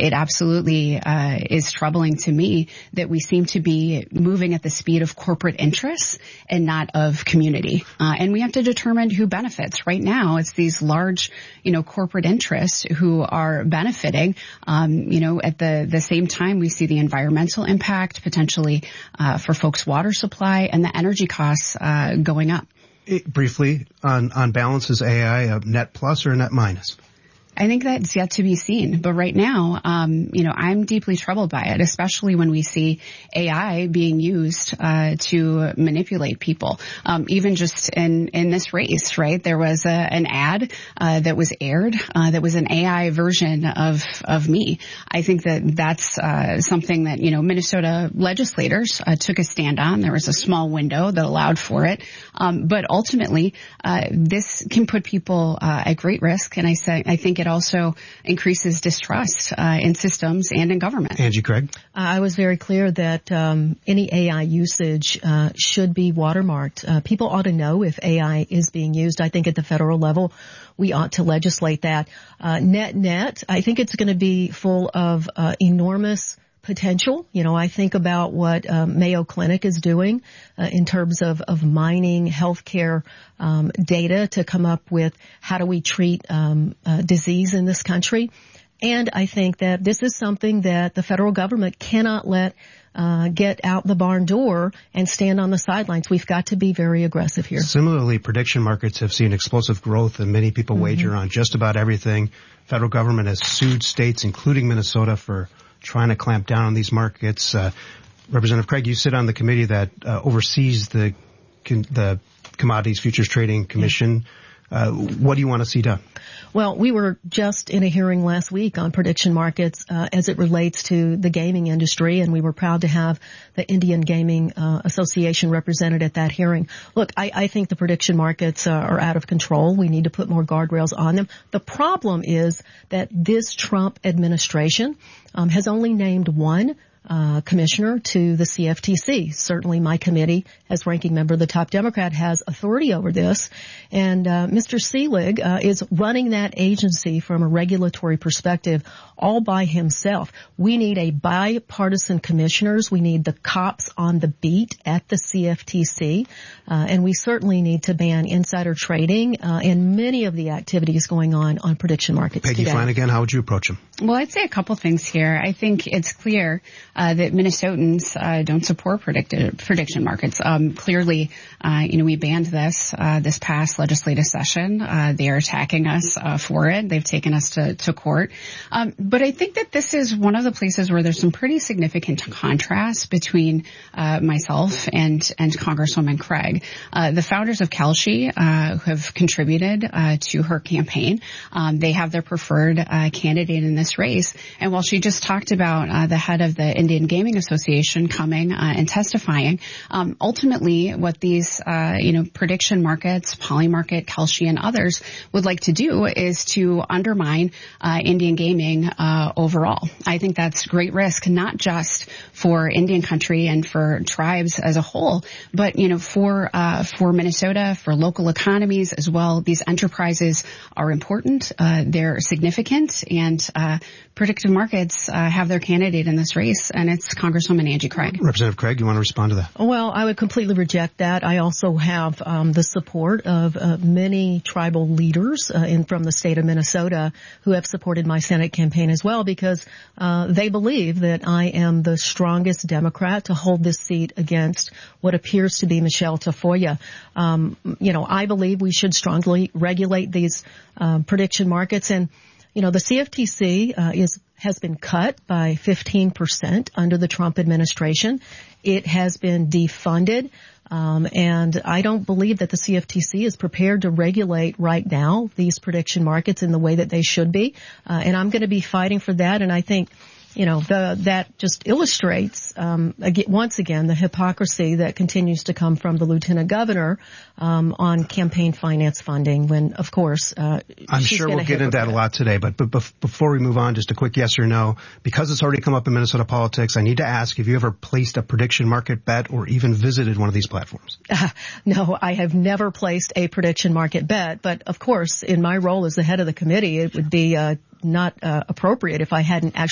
it absolutely is troubling to me that we seem to be moving at the speed of corporate interests and not of community. And we have to determine who benefits. Right now, it's these large, corporate interests who are benefiting. At the same time, we see the environmental impact potentially for folks' water supply and the energy costs going up. Briefly, on balance, is AI a net plus or a net minus? I think that's yet to be seen. But right now, I'm deeply troubled by it, especially when we see AI being used to manipulate people. Even just in this race, right? There was an ad that was aired that was an AI version of me. I think that's something that, Minnesota legislators took a stand on. There was a small window that allowed for it. But ultimately, this can put people at great risk. And I think it also increases distrust in systems and in government. Angie Craig. I was very clear that any AI usage should be watermarked. People ought to know if AI is being used. I think at the federal level, we ought to legislate that. Net, I think it's going to be full of enormous potential. I think about what Mayo Clinic is doing in terms of mining healthcare data to come up with how do we treat disease in this country. And I think that this is something that the federal government cannot let get out the barn door and stand on the sidelines. We've got to be very aggressive here. Similarly, prediction markets have seen explosive growth, and many people wager on just about everything. Federal government has sued states, including Minnesota, for trying to clamp down on these markets. Representative Craig, you sit on the committee that oversees the Commodities Futures Trading Commission. What do you want to see done? Well, we were just in a hearing last week on prediction markets as it relates to the gaming industry, and we were proud to have the Indian Gaming Association represented at that hearing. Look, I think the prediction markets are out of control. We need to put more guardrails on them. The problem is that this Trump administration has only named one commissioner to the CFTC. Certainly my committee, as ranking member, the top Democrat, has authority over this. And Mr. Seelig is running that agency from a regulatory perspective all by himself. We need a bipartisan commissioners. We need the cops on the beat at the CFTC. And we certainly need to ban insider trading and many of the activities going on prediction markets Peggy today. Flanagan, how would you approach them? Well, I'd say a couple things here. I think it's clear that Minnesotans don't support prediction markets. Clearly, we banned this past legislative session. They are attacking us for it. They've taken us to court. But I think that this is one of the places where there's some pretty significant contrast between myself and Congresswoman Craig. The founders of Kelshi have contributed to her campaign. They have their preferred candidate in this race. And while she just talked about the head of the Indian Gaming Association coming and testifying, ultimately what these prediction markets, Polymarket, Kelshi, and others would like to do is to undermine Indian gaming overall. I think that's great risk, not just for Indian country and for tribes as a whole, but for Minnesota, for local economies as well. These enterprises are important, they're significant, and predictive markets have their candidate in this race, and it's Congresswoman Angie Craig. Representative Craig, you want to respond to that? Well, I would completely reject that. I also have the support of many tribal leaders from the state of Minnesota who have supported my Senate campaign as well, because they believe that I am the strongest Democrat to hold this seat against what appears to be Michelle Tafoya. I believe we should strongly regulate these prediction markets, and the CFTC has been cut by 15% under the Trump administration. It has been defunded. And I don't believe that the CFTC is prepared to regulate right now these prediction markets in the way that they should be. And I'm going to be fighting for that. And I think, that just illustrates, once again, the hypocrisy that continues to come from the lieutenant governor, on campaign finance funding when, of course, I'm sure we'll get into that a lot today. But before we move on, just a quick yes or no. Because it's already come up in Minnesota politics, I need to ask, have you ever placed a prediction market bet or even visited one of these platforms? No, I have never placed a prediction market bet. But of course, in my role as the head of the committee, it would be, not appropriate if I hadn't actually